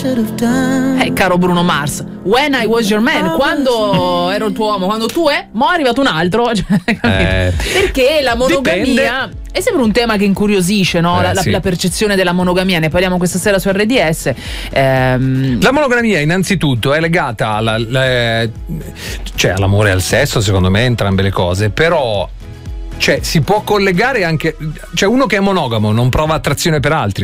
Caro Bruno Mars, when I was your man, quando ero il tuo uomo, quando tu mo è arrivato un altro, perché la monogamia è sempre un tema che incuriosisce, no? La percezione della monogamia, ne parliamo questa sera su RDS. La monogamia innanzitutto è legata all'amore e al sesso, secondo me entrambe le cose, però si può collegare anche, uno che è monogamo non prova attrazione per altri.